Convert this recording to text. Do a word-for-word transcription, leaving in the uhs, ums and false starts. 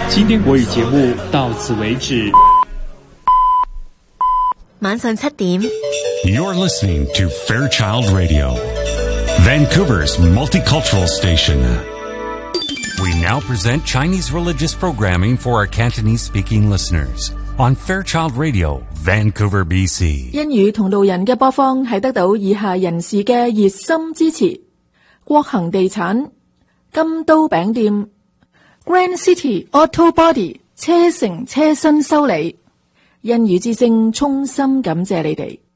今天國語節目到此為止。 晚上七點 You're listening to Fairchild Radio, Vancouver's multicultural station. We now present Chinese religious programming for our Cantonese-speaking listeners on Fairchild Radio, Vancouver, B C. 英語同路人嘅播放係得到以下人士嘅熱心支持：國恒地產、金都餅店、Grand City Auto Body 車城車身修理。英語之聲衷心感謝你哋。